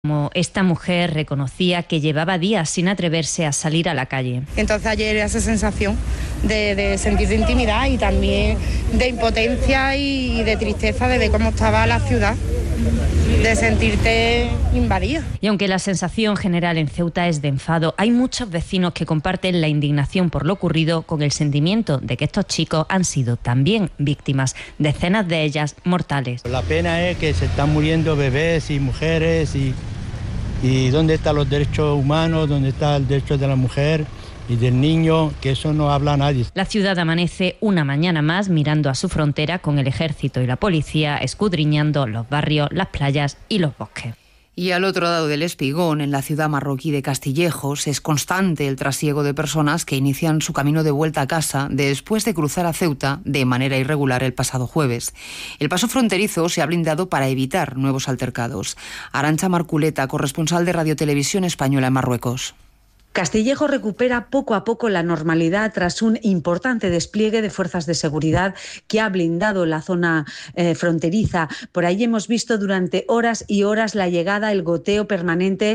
Como esta mujer reconocía que llevaba días sin atreverse a salir a la calle. Entonces ayer esa sensación de sentir de intimidad y también de impotencia y de tristeza de ver cómo estaba la ciudad, de sentirte invadida. Y aunque la sensación general en Ceuta es de enfado, hay muchos vecinos que comparten la indignación por lo ocurrido con el sentimiento de que estos chicos han sido también víctimas, decenas de ellas mortales. La pena es que se están muriendo bebés y mujeres y dónde están los derechos humanos, dónde está el derecho de la mujer y del niño, que eso no habla nadie. La ciudad amanece una mañana más mirando a su frontera con el ejército y la policía escudriñando los barrios, las playas y los bosques. Y al otro lado del espigón, en la ciudad marroquí de Castillejos, es constante el trasiego de personas que inician su camino de vuelta a casa después de cruzar a Ceuta de manera irregular el pasado jueves. El paso fronterizo se ha blindado para evitar nuevos altercados. Arantxa Marculeta, corresponsal de Radio Televisión Española en Marruecos. Castillejo recupera poco a poco la normalidad tras un importante despliegue de fuerzas de seguridad que ha blindado la zona fronteriza. Por ahí hemos visto durante horas y horas la llegada, el goteo permanente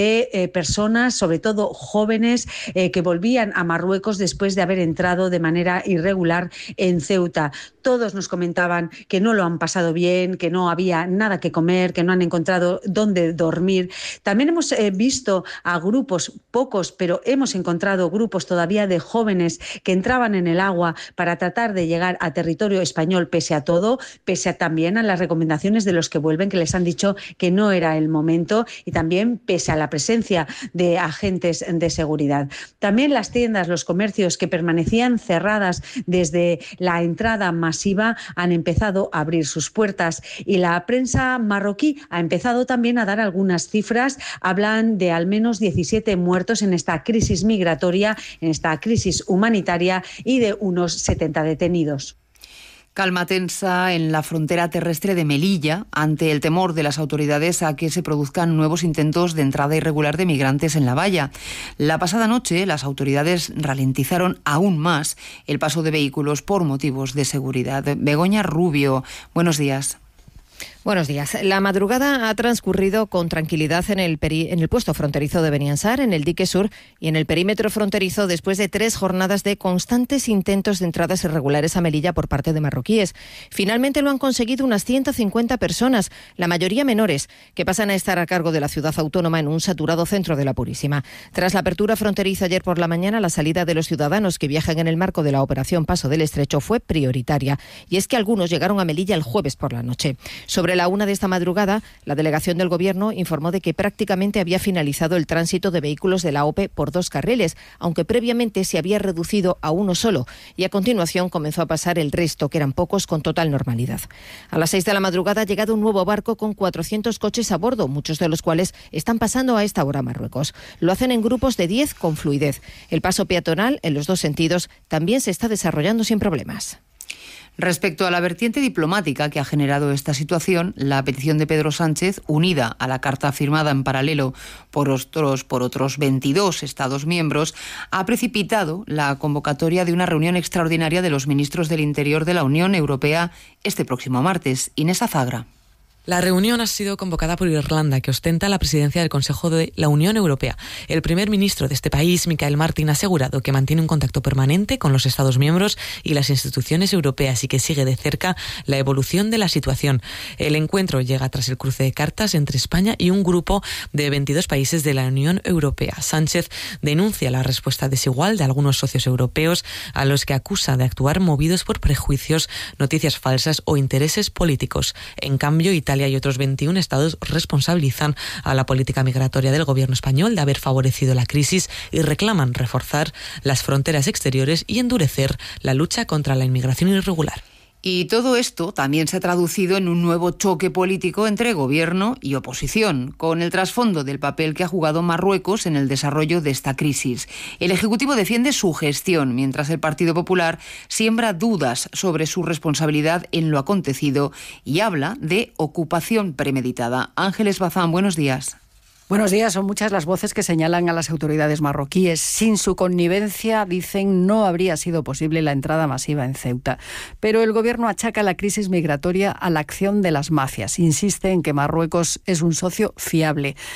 de personas, sobre todo jóvenes, que volvían a Marruecos después de haber entrado de manera irregular en Ceuta. Todos nos comentaban que no lo han pasado bien, que no había nada que comer, que no han encontrado dónde dormir. También hemos visto a grupos, pocos, pero hemos encontrado grupos todavía de jóvenes que entraban en el agua para tratar de llegar a territorio español pese a todo, pese también a las recomendaciones de los que vuelven, que les han dicho que no era el momento, y también pese a la presencia de agentes de seguridad. También las tiendas, los comercios que permanecían cerradas desde la entrada masiva han empezado a abrir sus puertas, y la prensa marroquí ha empezado también a dar algunas cifras. Hablan de al menos 17 muertos en esta crisis migratoria, en esta crisis humanitaria, y de unos 70 detenidos. Calma tensa en la frontera terrestre de Melilla ante el temor de las autoridades a que se produzcan nuevos intentos de entrada irregular de migrantes en la valla. La pasada noche las autoridades ralentizaron aún más el paso de vehículos por motivos de seguridad. Begoña Rubio, buenos días. Buenos días. La madrugada ha transcurrido con tranquilidad en el puesto fronterizo de Beniansar, en el dique sur y en el perímetro fronterizo, después de 3 jornadas de constantes intentos de entradas irregulares a Melilla por parte de marroquíes. Finalmente lo han conseguido unas 150 personas, la mayoría menores, que pasan a estar a cargo de la ciudad autónoma en un saturado centro de la Purísima. Tras la apertura fronteriza ayer por la mañana, la salida de los ciudadanos que viajan en el marco de la operación Paso del Estrecho fue prioritaria. Y es que algunos llegaron a Melilla el jueves por la noche. Sobre la 1 de esta madrugada, la delegación del Gobierno informó de que prácticamente había finalizado el tránsito de vehículos de la OPE por 2 carriles, aunque previamente se había reducido a uno solo, y a continuación comenzó a pasar el resto, que eran pocos, con total normalidad. A las 6 de la madrugada ha llegado un nuevo barco con 400 coches a bordo, muchos de los cuales están pasando a esta hora a Marruecos. Lo hacen en grupos de 10 con fluidez. El paso peatonal, en los 2 sentidos, también se está desarrollando sin problemas. Respecto a la vertiente diplomática que ha generado esta situación, la petición de Pedro Sánchez, unida a la carta firmada en paralelo por otros 22 Estados miembros, ha precipitado la convocatoria de una reunión extraordinaria de los ministros del Interior de la Unión Europea este próximo martes. Inés Azagra. La reunión ha sido convocada por Irlanda, que ostenta la presidencia del Consejo de la Unión Europea. El primer ministro de este país, Michael Martin, ha asegurado que mantiene un contacto permanente con los Estados miembros y las instituciones europeas y que sigue de cerca la evolución de la situación. El encuentro llega tras el cruce de cartas entre España y un grupo de 22 países de la Unión Europea. Sánchez denuncia la respuesta desigual de algunos socios europeos, a los que acusa de actuar movidos por prejuicios, noticias falsas o intereses políticos. En cambio, Italia y otros 21 estados responsabilizan a la política migratoria del gobierno español de haber favorecido la crisis y reclaman reforzar las fronteras exteriores y endurecer la lucha contra la inmigración irregular. Y todo esto también se ha traducido en un nuevo choque político entre gobierno y oposición, con el trasfondo del papel que ha jugado Marruecos en el desarrollo de esta crisis. El Ejecutivo defiende su gestión, mientras el Partido Popular siembra dudas sobre su responsabilidad en lo acontecido y habla de ocupación premeditada. Ángeles Bazán, buenos días. Buenos días. Son muchas las voces que señalan a las autoridades marroquíes. Sin su connivencia, dicen, no habría sido posible la entrada masiva en Ceuta. Pero el gobierno achaca la crisis migratoria a la acción de las mafias. Insiste en que Marruecos es un socio fiable.